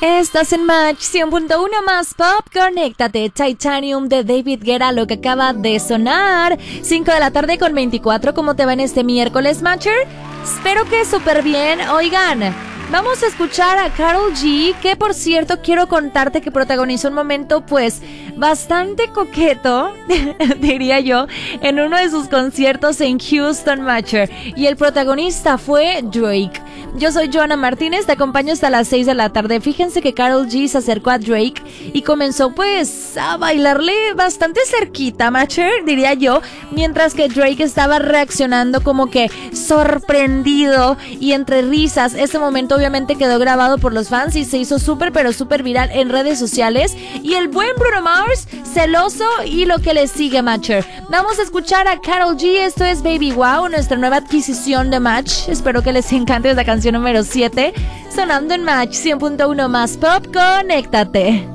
Estás en Match 100.1 más Pop. Conéctate. Titanium de David Guetta, lo que acaba de sonar. 5 de la tarde con 24. ¿Cómo te va en este miércoles, Matcher? Espero que súper bien. Oigan, vamos a escuchar a Karol G, que por cierto quiero contarte que protagonizó un momento pues bastante coqueto, diría yo, en uno de sus conciertos en Houston, Matcher. Y el protagonista fue Drake. Yo soy Joana Martínez, te acompaño hasta las 6 de la tarde. Fíjense que Karol G se acercó a Drake y comenzó pues a bailarle bastante cerquita, Matcher, diría yo, mientras que Drake estaba reaccionando como que sorprendido y entre risas. Ese momento obviamente quedó grabado por los fans y se hizo súper pero súper viral en redes sociales. Y el buen Bruno Mars, celoso y lo que le sigue, Matcher. Vamos a escuchar a Karol G, esto es Baby Wow, nuestra nueva adquisición de Match. Espero que les encante esta canción número 7, sonando en Match 100.1 más Pop. Conéctate.